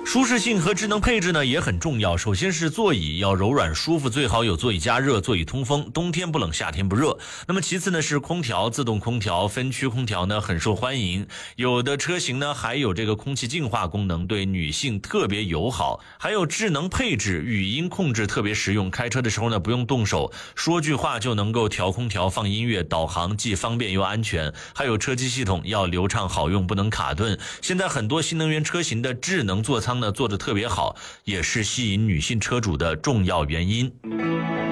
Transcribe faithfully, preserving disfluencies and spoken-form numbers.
舒适性和智能配置呢也很重要。首先是座椅要柔软舒服，最好有座椅加热、座椅通风，冬天不冷夏天不热。那么其次呢是空调，自动空调、分区空调呢很受欢迎，有的车型呢还有这个空气净化功能，对女性特别友好。还有智能配置，语音控制特别实用，开车的时候呢不用动手，说句话就能够调空调、放音乐、导航，既方便又安全。还有车机系统要流畅好用，不能卡顿。现在很多新能源车型的智能座舱呢做得特别好，也是吸引女性车主的重要原因。